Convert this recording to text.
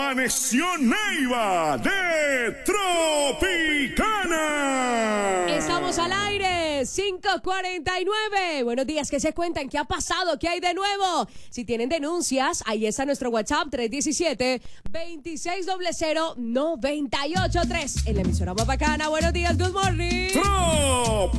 Amaneció Neiva de Tropicana. Estamos al aire, 5:49. Buenos días, ¿qué se cuentan? ¿Qué ha pasado? ¿Qué hay de nuevo? Si tienen denuncias, ahí está nuestro WhatsApp, 317-2600-983. En la emisora más bacana. Buenos días, good morning. Tropicana.